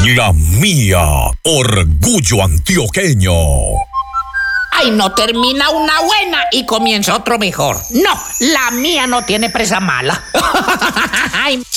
La mía, orgullo antioqueño. Ay, no termina una buena y comienza otro mejor. No, la mía no tiene presa mala. Ay,